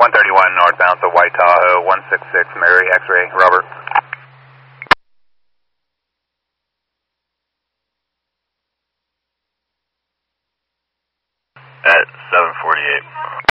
131 northbound, so White Tahoe, 166 Mary, X-ray, Robert. At 748.